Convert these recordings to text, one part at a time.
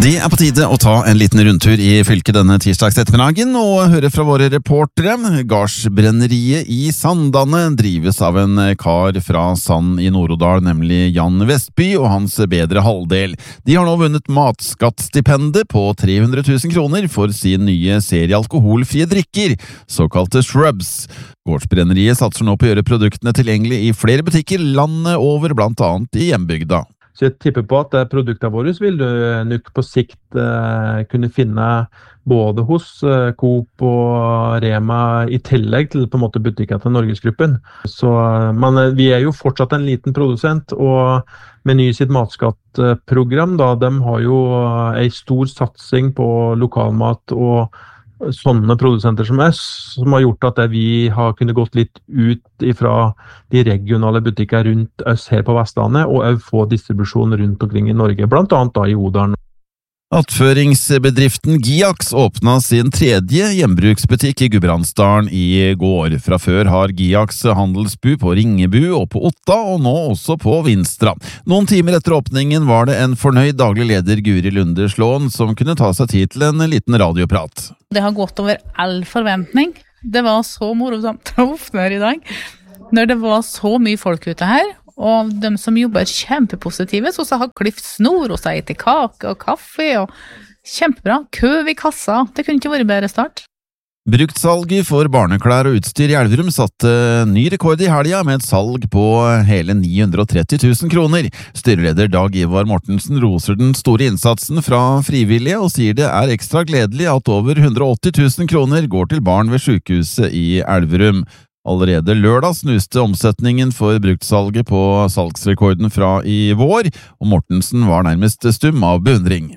Det på tide å ta en liten rundtur i fylket denne tirsdags ettermiddagen og høre fra våre reportere. Gardsbrenneriet i Sandane drives av en kar fra Sand i Nord-Odal, nemlig Jan Vestby og hans bedre halvdel. De har nå vunnet matskattstipendet på 300 000 kroner for sin nye serie alkoholfrie drikker, såkalte Shrubs. Gardsbrenneriet satser nå på å gjøre produktene tilgjengelig i flere butikker landet over, blant annet i hjembygda. Så jeg tipper på at produktene våre vil du nok på sikt kunne finne både hos Coop og Rema i tillegg til på en måte butikker til Norgesgruppen. Men vi jo fortsatt en liten produsent, og Meny sitt matskattprogram, de har jo en stor satsing på lokalmat og sånne produsenter som oss, som har gjort at vi har kunnet gått litt ut ifra de regionale butikker rundt oss her på Vestlandet, og også få distribusjon rundt omkring i Norge, blant annet da i Odalen. Attføringsbedriften Giax åpnet sin tredje hjembruksbutikk i Gudbrandsdalen i går. Fra før har Giax handelsbu på Ringebu og på Otta, og nå også på Vinstra. Noen timer etter åpningen var det en fornøyd daglig leder Guri Lunde Slåen som kunne ta seg tid til en liten radioprat. Det har gått over all forventning. Det var så morsomt å åpne her i dag. Når det var så mye folk ute her, og de som jobber kjempepositive, så har klift snor og seg til kake og kaffe, og kjempebra. Kø i kassa, det kunne ikke vært bedre start. Bruktsalget for barneklær og utstyr i Elverum satte ny rekord i helga med et salg på hele 930 000 kroner. Styreleder Dag Ivar Mortensen roser den store innsatsen fra frivillige og sier det ekstra gledelig at over 180 000 kroner går til barn ved sykehuset i Elverum. Allerede lørdag snuste omsetningen for bruktsalget på salgsrekorden fra i vår, og Mortensen var nærmest stum av beundring.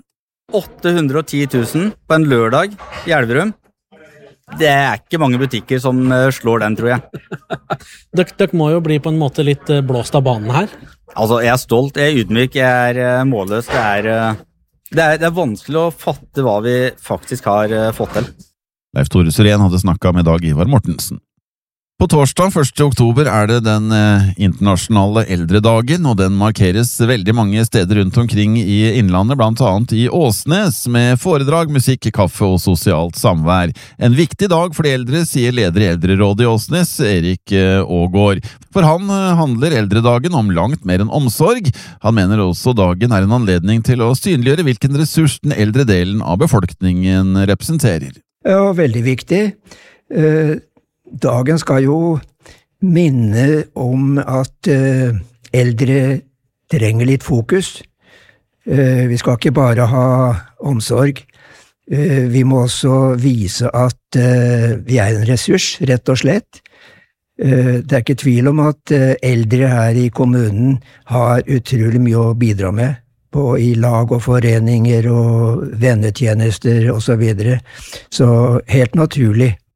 810 000 på en lørdag i Elverum. Det ikke mange butikker som slår den, tror jeg. Dere må jo bli på en måte litt blåst av banen her. Altså, jeg stolt, jeg ydmyk, jeg målløs. Det vanskelig å fatte hva vi faktisk har fått til. Leif Tore Syrén hadde snakket med Dag Ivar Mortensen. På torsdag 1. oktober det den internasjonale eldredagen, og den markeres veldig mange steder rundt omkring i innlandet, blant annet i Åsnes, med foredrag, musikk, kaffe og sosialt samvær. En viktig dag for de eldre, sier leder i Eldrerådet i Åsnes, Erik Ågård. For han handler eldredagen om langt mer enn omsorg. Han mener også dagen en anledning til å synliggjøre hvilken ressurs den eldre delen av befolkningen representerer. Ja, veldig viktig. Dagen skal jo minne om at eldre trenger litt fokus. Vi skal ikke bare ha omsorg. Vi må også vise at vi en ressurs, rett og slett. Det ikke tvil om at eldre her i kommunen har utrolig mye å bidra med, i lag og foreninger og vennetjenester og så videre. Så helt naturlig